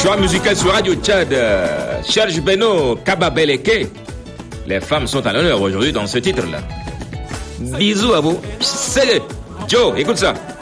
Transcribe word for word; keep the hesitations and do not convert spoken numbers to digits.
Choix musical sur Radio Tchad. Serge Beno, Kababeleke. Les femmes sont à l'honneur aujourd'hui dans ce titre-là. Bisous à vous. C'est Joe, écoute ça.